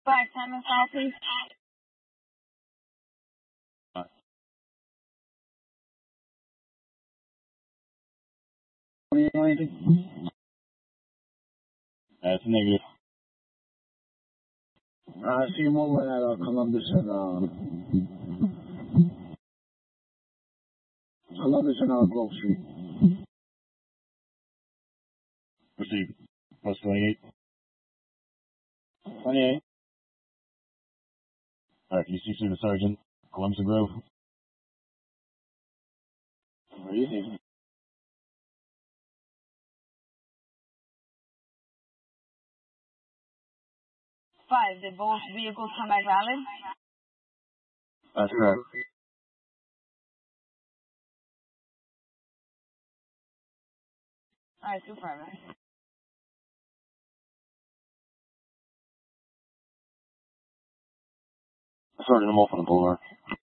5, time and file, please. That's a negative. See you moving at Columbus and Grove Street. Proceed. Plus 28. 28. Alright, can you see through the sergeant? Columbus and Grove? What do you think? Five, did both vehicles come back valid? That's correct. Alright, super, man. Sergeant, I'm off on the boulevard.